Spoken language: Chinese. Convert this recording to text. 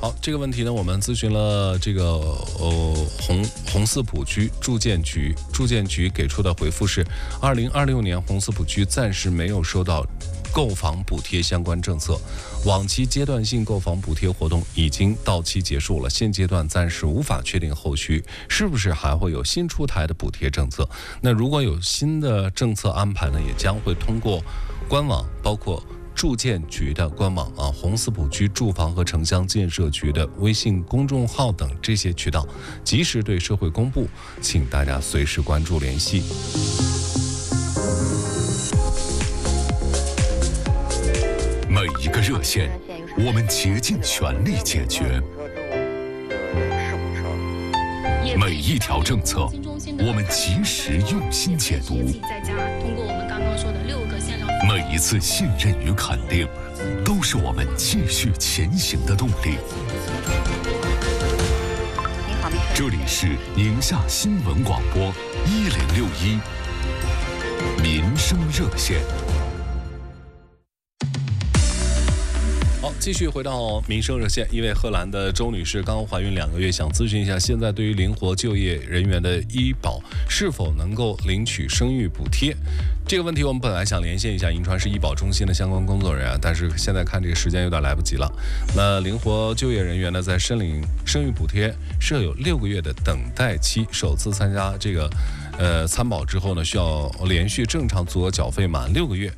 好，这个问题呢，我们咨询了这个红四浦区住建局，住建局给出的回复是，2026年红四浦区暂时没有收到购房补贴相关政策，往期阶段性购房补贴活动已经到期结束了，现阶段暂时无法确定后续是不是还会有新出台的补贴政策。那如果有新的政策安排呢，也将会通过官网，包括住建局的官网红四浦区住房和城乡建设局的微信公众号等这些渠道，及时对社会公布，请大家随时关注联系。 每一个热线，我们竭尽全力解决；每一条政策，我们及时用心解读。 通过我们刚刚说的6个线上， 每一次信任与肯定，都是我们继续前行的动力。这里是宁夏新闻广播1061民生热线。 好，继续回到民生热线。一位荷兰的周女士刚怀孕2个月，想咨询一下，现在对于灵活就业人员的医保是否能够领取生育补贴？这个问题我们本来想连线一下银川市医保中心的相关工作人员，但是现在看这个时间有点来不及了。那灵活就业人员呢，在申领生育补贴设有6个月的等待期，首次参加这个参保之后呢，需要连续正常足额缴费满6个月。